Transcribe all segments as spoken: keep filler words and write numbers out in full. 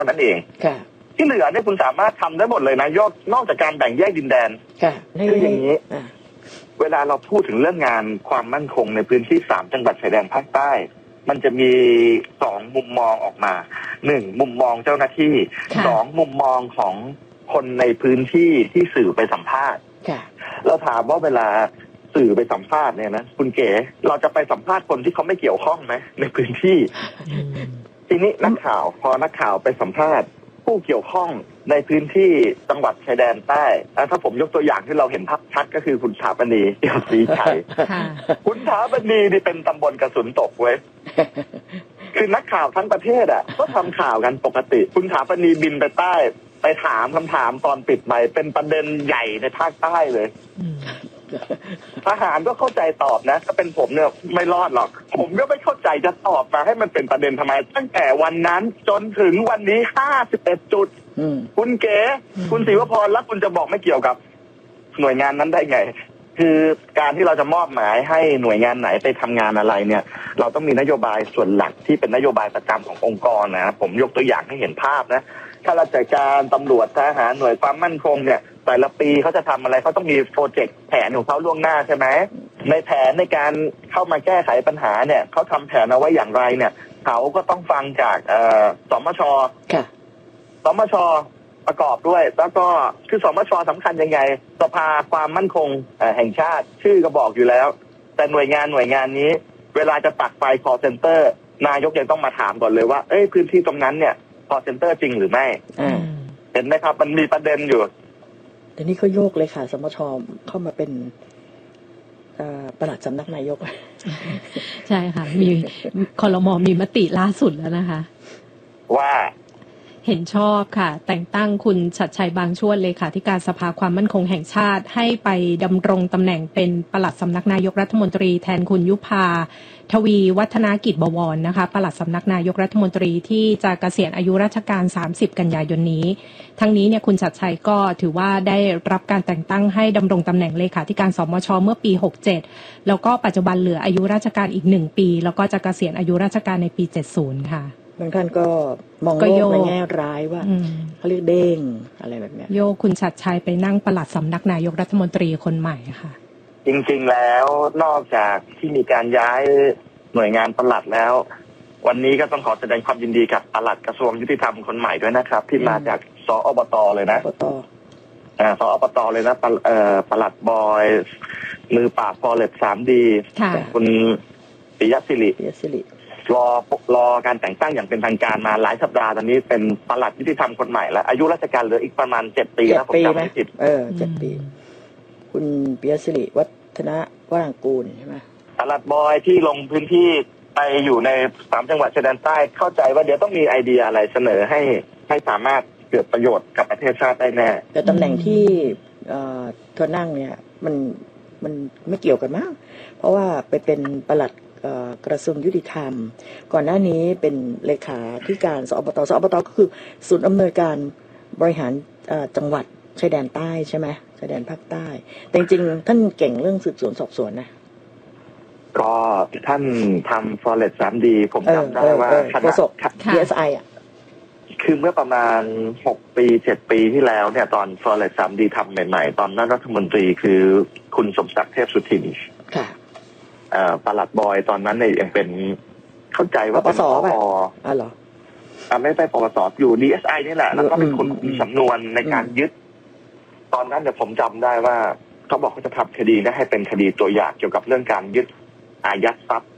ท่านั้นเองที่เหลือเนี่ยคุณสามารถทำได้หมดเลยนะยกนอกจากการแบ่งแยกดินแดนคืออย่างนี้เวลาเราพูดถึงเรื่องงานความมั่นคงในพื้นที่สามจังหวัดชายแดนภาคใต้มันจะมีสองมุมมองออกมาหนึ่งมุมมองเจ้าหน้าที่สองมุมมองของคนในพื้นที่ที่สื่อไปสัมภาษณ์เราถามว่าเวลาสื่อไปสัมภาษณ์เนี่ยนะคุณเก๋เราจะไปสัมภาษณ์คนที่เขาไม่เกี่ยวข้องไหมในพื้นที่ทีนี้นักข่าวพอนักข่าวไปสัมภาษณ์ผู้เกี่ยวข้องในพื้นที่จังหวัดชายแดนใต้ถ้าผมยกตัวอย่างที่เราเห็นภาพชัดก็คือคุณถาปณีเอี่ยมศรีชัยคุณถาปณีนี่เป็นตำบลกระสุนตกเว้ยคือนักข่าวทั้งประเทศอ่ะก็ทำข่าวกันปกติคุณถาปณีบินไปใต้ไปถามคำถามตอนปิดไมค์เป็นประเด็นใหญ่ในภาคใต้เลยทหารก็เข้าใจตอบนะถ้าเป็นผมเนี่ยไม่รอดหรอกผมก็ไม่เข้าใจจะตอบมาให้มันเป็นประเด็นทำไมตั้งแต่วันนั้นจนถึงวันนี้ห้าสิบเอ็ดจุดคุณเก๋คุณศิวพรแล้วคุณจะบอกไม่เกี่ยวกับหน่วยงานนั้นได้ไงคือการที่เราจะมอบหมายให้หน่วยงานไหนไปทำงานอะไรเนี่ยเราต้องมีนโยบายส่วนหลักที่เป็นนโยบายประจำขององค์กรนะผมยกตัวอย่างให้เห็นภาพนะข้าราชการตำรวจทหารหน่วยความมั่นคงเนี่ยแต่ละปีเขาจะทำอะไรเขาต้องมีโปรเจกต์แผนของเขาล่วงหน้าใช่ไหมในแผนในการเข้ามาแก้ไขปัญหาเนี่ยเขาทำแผนเอาไว้อย่างไรเนี่ยเขาก็ต้องฟังจากเอ่อสมช.สมช.ประกอบด้วยแล้วก็คือสมช.สำคัญยังไงสภาความมั่นคงแห่งชาติชื่อก็บอกอยู่แล้วแต่หน่วยงานหน่วยงานนี้เวลาจะตักไฟ call center นายกยังต้องมาถามก่อนเลยว่าเอ้ยพื้นที่ตรงนั้นเนี่ย call center จริงหรือไม่เห็นไหมครับมันมีประเด็นอยู่แต่นี่เขาโยกเลยค่ะสมช.เข้ามาเป็นปลัดสำนักนายกใช่ค่ะมีครม.มีมติล่าสุดแล้วนะคะว่าเห็นชอบค่ะแต่งตั้งคุณชัดชัยบางช่วงเลขาธิการสภาความมั่นคงแห่งชาติให้ไปดำรงตำแหน่งเป็นปลัดสำนักนายกรัฐมนตรีแทนคุณยุพาทวีวัฒนกิจบวรนะคะปลัดสำนักนายกรัฐมนตรีที่จะเกษียณอายุราชการสามสิบกันยายนนี้ทั้งนี้เนี่ยคุณชัดชัยก็ถือว่าได้รับการแต่งตั้งให้ดำรงตำแหน่งเลขาธิการสมช.เมื่อปีหกสิบเจ็ดแล้วก็ปัจจุบันเหลืออายุราชการอีกหนึ่งปีแล้วก็จะเกษียณอายุราชการในปีเจ็ดสิบค่ะบางท่านก็มองโลกในแง่ร้ายว่าเขาเรียกเด้งอะไรแบบนี้โยกคุณชัดชัยไปนั่งปลัดสำนักนายกรัฐมนตรีคนใหม่ค่ะจริงๆแล้วนอกจากที่มีการย้ายหน่วยงานปลัดแล้ววันนี้ก็ต้องขอแสดงความยินดีกับปลัดกระทรวงยุติธรรมคนใหม่ด้วยนะครับที่มาจากสอบต.เลยนะอ่าสอบต.เลยนะเอ่อปลัดบอยมือปราบฟอเร็กซ์ สาม ดี คุณปิยะศิริรอรอการแต่งตั้งอย่างเป็นทางการมาหลายสัปดาห์ตอนนี้เป็นปลัดยุติธรรมคนใหม่แล้วอายุราชการเหลืออีกประมาณเจ็ดปีแล้วผมจำไม่ผิดเออเจ็ดปีคุณปิยะศิริวัฒนวรางกูลใช่ไหมปลัดบอยที่ลงพื้นที่ไปอยู่ในสามจังหวัดชายแดนใต้เข้าใจว่าเดี๋ยวต้องมีไอเดียอะไรเสนอให้ให้สามารถเกิดประโยชน์กับประเทศชาติได้แน่แต่ตำแหน่งที่เอ่อเธอนั่งเนี่ยมันมันไม่เกี่ยวกันมั้งเพราะว่าไปเป็นปลัดกระทรวงยุติธรรมก่อนหน้านี้เป็นเลขาธิการสอบต.สอบต.ก็คือศูนย์อำนวยการบริหารจังหวัดชายแดนใต้ใช่ไหมชายแดนภาคใต้แต่จริงๆท่านเก่งเรื่องสืบสวนสอบสวนนะก็ท่านทำ Forex สาม ดี ผมจำได้ว่าคณะ ดี เอส ไอ อ่ะคือเมื่อประมาณหกปีเจ็ดปีที่แล้วเนี่ยตอน Forex สาม ดี ทำใหม่ๆตอนนั้นรัฐมนตรีคือคุณสมศักดิ์เทพสุทินค่ะปลัดบอยตอนนั้นเนี่ยยังเป็นเข้าใจว่าเป็นปปสป่ะอ๋อเหรออ่าไม่ไปปปสอยู่ ดี เอส ไอ นี่แหละแล้วก็เป็นคนคุมสำนวนในการยึดตอนนั้นเนี่ยผมจำได้ว่าเขาบอกเขาจะทำคดีนะให้เป็นคดีตัวอย่างเกี่ยวกับเรื่องการยึดอายัดทรัพย์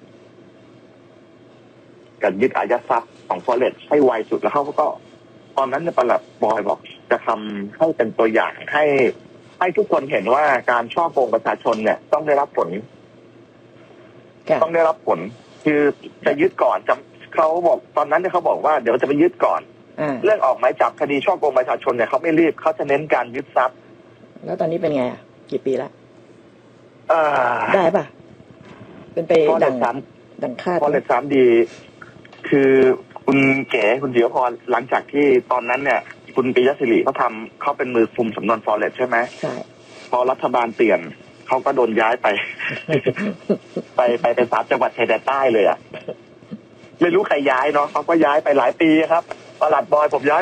การยึดอายัดทรัพย์ของ Forex ให้ไวสุดแล้วเขาก็ตอนนั้นเนี่ยปลัดบอยบอกจะทำให้เป็นตัวอย่างให้ให้ทุกคนเห็นว่าการฉ้อโกงประชาชนเนี่ยต้องได้รับผลต้องได้รับผลคือจะยึดก่อนจะเขาบอกตอนนั้นเนี่ยเขาบอกว่าเดี๋ยวจะไปยึดก่อนเรื่องออกหมายจับคดีฉ้อโกงประชาชนเนี่ยเขาไม่รีบเขาจะเน้นการยึดทรัพย์แล้วตอนนี้เป็นไงกี่ปีละได้ป่ะเป็นไปดังดังคาดพอเลทสามดีคือคุณเก๋คุณเดียวพรหลังจากที่ตอนนั้นเนี่ยคุณปิยะศิริเขาทำเขาเป็นมือคุมสำนวนฟอเร็กซ์ใช่ไหมใช่พอรัฐบาลเปลี่ยนเขาก็โดนย้ายไป ไปไปเป็นสามจังหวัดชายแดนใต้เลยอ่ะไม่รู้ใครย้ายเนาะเขาก็ย้ายไปหลายปีครับประหลัดบอยผมย้าย